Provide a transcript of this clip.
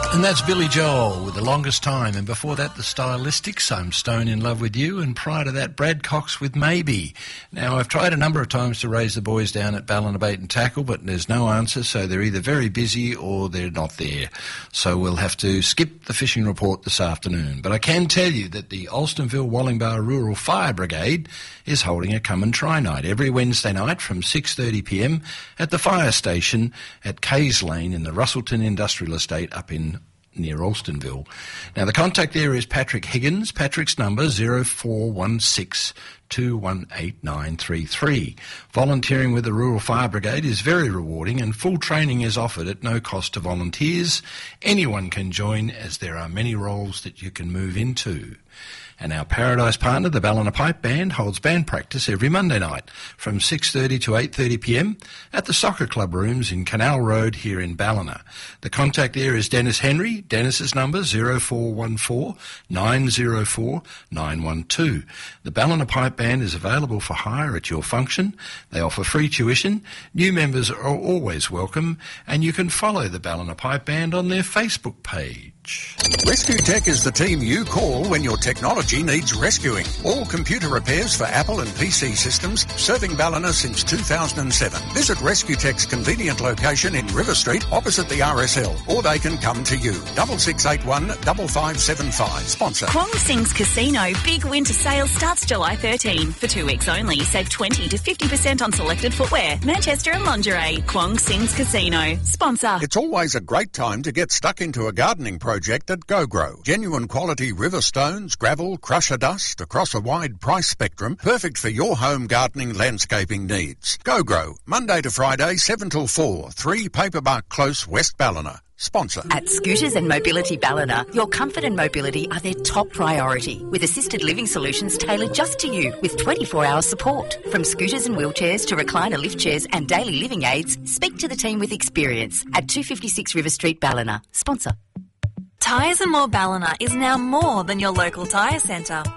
And that's Billy Joel with The Longest Time. And before that, The Stylistics, I'm Stone in Love with You. And prior to that, Brad Cox with Maybe. Now, I've tried a number of times to raise the boys down at Ballina Bait and Tackle, but there's no answer, so they're either very busy or they're not there. So we'll have to skip the fishing report this afternoon. But I can tell you that the Alstonville Wallingbar Rural Fire Brigade is holding a come and try night every Wednesday night from 6:30pm at the fire station at Kays Lane in the Russellton Industrial Estate up in near Alstonville. Now, the contact there is Patrick Higgins. Patrick's number 0416 218 Volunteering with the Rural Fire Brigade is very rewarding and full training is offered at no cost to volunteers. Anyone can join as there are many roles that you can move into. And our Paradise partner, the Ballina Pipe Band, holds band practice every Monday night from 6:30 to 8:30pm at the Soccer Club rooms in Canal Road here in Ballina. The contact there is Dennis Henry. Dennis's number 0414 904 912. The Ballina Pipe Band is available for hire at your function. They offer free tuition. New members are always welcome, and you can follow the Ballina Pipe Band on their Facebook page. Rescue Tech is the team you call when your technology needs rescuing. All computer repairs for Apple and PC systems, serving Ballina since 2007. Visit Rescue Tech's convenient location in River Street, opposite the RSL, or they can come to you. 6681 5575. Sponsor. Kwong Sings Casino Big Winter Sale starts July 13. For 2 weeks only, save 20 to 50% on selected footwear, Manchester and lingerie. Kwong Sings Casino. Sponsor. It's always a great time to get stuck into a gardening project at GoGrow. Genuine quality river stones, gravel, crusher dust across a wide price spectrum, perfect for your home gardening landscaping needs. GoGrow, Monday to Friday, 7 till 4, 3 Paperbark Close, West Ballina. Sponsor. At Scooters and Mobility Ballina, your comfort and mobility are their top priority, with assisted living solutions tailored just to you, with 24-hour support. From scooters and wheelchairs to recliner lift chairs and daily living aids, speak to the team with experience at 256 River Street, Ballina. Sponsor. Tyres and More Ballina is now more than your local tyre centre.